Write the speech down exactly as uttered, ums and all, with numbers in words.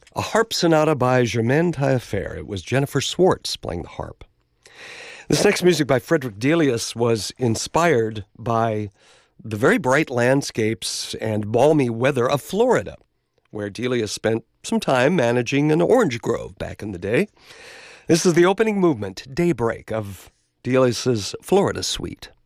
A harp sonata by Germaine Taillefer. It was Jennifer Swartz playing the harp. This next music by Frederick Delius was inspired by the very bright landscapes and balmy weather of Florida, where Delius spent some time managing an orange grove back in the day. This is the opening movement, Daybreak, of Delius's Florida Suite.